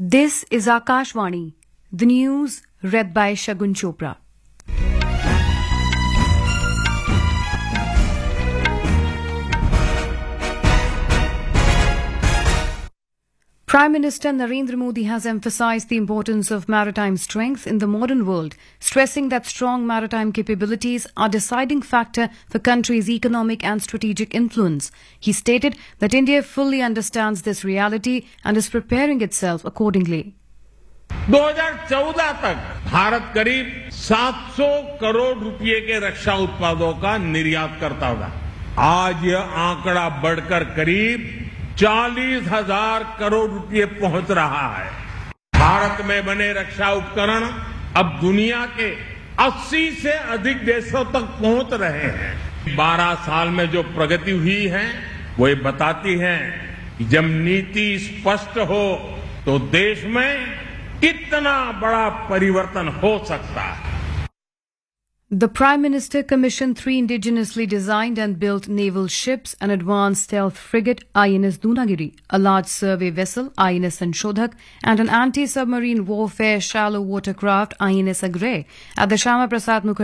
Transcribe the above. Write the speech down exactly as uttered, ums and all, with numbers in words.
This is Akashvani, the news read by Shagun Chopra. Prime Minister Narendra Modi has emphasized the importance of maritime strength in the modern world, stressing that strong maritime capabilities are a deciding factor for country's economic and strategic influence. He stated that India fully understands this reality and is preparing itself accordingly. दो हज़ार चौदह तक भारत करीब सात सौ करोड़ रुपए के रक्षा उत्पादों का निर्यात करता था। आज यह आंकड़ा बढ़कर करीब चालीस हजार करोड़ रुपए पहुंच रहा है। भारत में बने रक्षा उपकरण अब दुनिया के अस्सी से अधिक देशों तक पहुंच रहे हैं। बारह साल में जो प्रगति हुई है वो ये बताती है कि जब नीति स्पष्ट हो तो देश में कितना बड़ा परिवर्तन हो सकता है। The Prime Minister commissioned three indigenously designed and built naval ships, an advanced stealth frigate I N S Dunagiri, a large survey vessel I N S Sanshodhak, and an anti-submarine warfare shallow watercraft I N S Agray at the Shyama Prasad Mukherjee